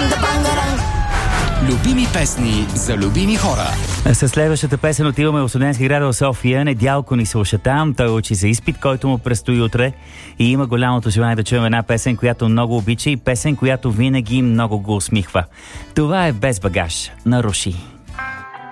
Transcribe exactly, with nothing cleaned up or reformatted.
Любими песни за любими хора. С следващата песен отиваме в студентски град в София. Недялко ни слуша там. Той учи за изпит, който му предстои утре. И има голямото желание да чуем една песен, която много обича и песен, която винаги много го усмихва. Това е Без багаж на Руши.